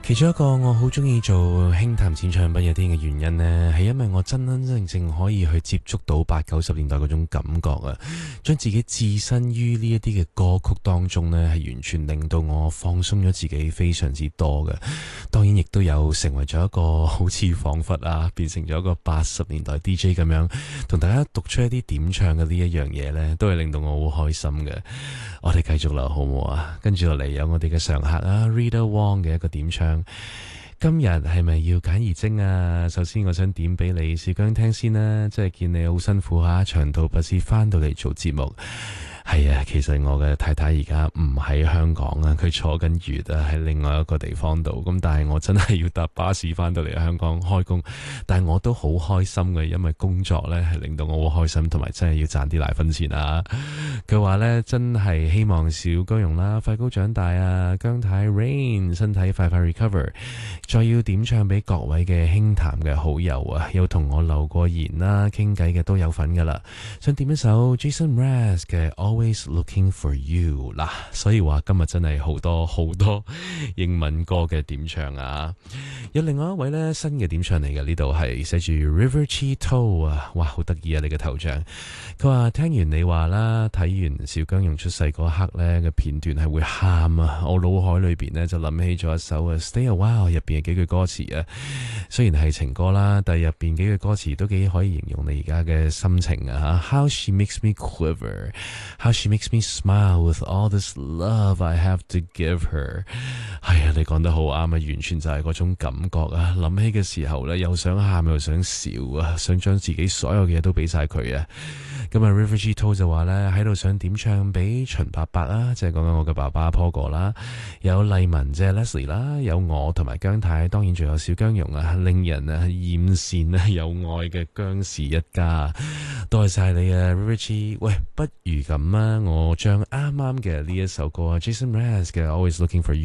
其中一個我好中意做輕談淺唱不夜天嘅原因呢，係因為我真真正正可以去接觸到80、90年代嗰種感覺啊，將自己置身於呢一啲嘅歌曲當中呢，係完全令到我放鬆咗自己非常之多嘅。當然亦都有成為咗一個好似彷彿啊，變成咗一個80年代 DJ 咁樣，同大家讀出一啲點唱嘅呢一樣嘢呢，都係令到我好開心嘅。我哋繼續啦，好唔好啊？跟住落嚟有我哋嘅常客啊 Rita Wong 嘅一個點唱。今日係咪要簡而精啊？首先我想點俾你小姜聽先啦，即係見你好辛苦下長途跋涉翻到嚟做節目。係啊，其實我嘅太太而家唔喺香港啊，佢坐緊月啊喺另外一個地方度。咁但係我真係要搭巴士翻到嚟香港開工，但係我都好開心嘅，因為工作呢係令到我好開心，同埋真係要賺啲奶粉錢啊！佢話呢，真係希望小姜蓉啦快高長大啊，姜太 Rain 身體快快 recover， 再要點唱俾各位嘅輕談嘅好友啊，有同我留過言啦，傾偈嘅都有份噶啦，想點一首 Jason Mraz 嘅 Always Looking For You 嗱，所以話今日真係好多英文歌嘅點唱啊！有另外一位呢新嘅點唱嚟嘅，呢度係寫住 River Cheeto 啊，哇好得意啊你嘅頭像！佢話聽完你話啦，睇完小姜蓉出世嗰刻呢嘅片段係會喊啊！我腦海裏邊呢就諗起咗一首啊 Stay A While 入邊嘅幾句歌詞啊，雖然係情歌啦，但係入邊幾句歌詞都幾可以形容你而家嘅心情啊 How she makes me quiver How she makes me smile with all this love I have to give her。 係啊，你講得好啱啊，完全就係嗰種感覺啊！諗起嘅時候呢，又想喊又想笑啊，想將自己所有嘅嘢都俾晒佢啊！咁啊 River Cheeto 就話呢，喺度想點唱俾秦伯伯啊，即係講緊我嘅爸爸波哥啦，有麗文即係 Leslie 啦，有我同埋姜太，當然仲有小姜蓉啊，令人啊艷羨啊有愛嘅姜氏一家。多謝晒你啊 River Cheeto。 喂，不如咁啊，我將啱啱嘅呢一首歌 Jason Mraz 嘅 Always Looking For You